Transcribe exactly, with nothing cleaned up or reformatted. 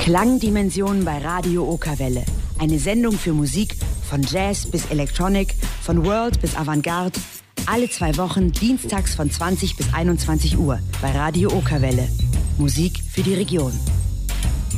Klangdimensionen bei Radio Okerwelle. Eine Sendung für Musik von Jazz bis Electronic, von World bis Avantgarde. Alle zwei Wochen dienstags von zwanzig bis einundzwanzig Uhr bei Radio Okerwelle. Musik für die Region.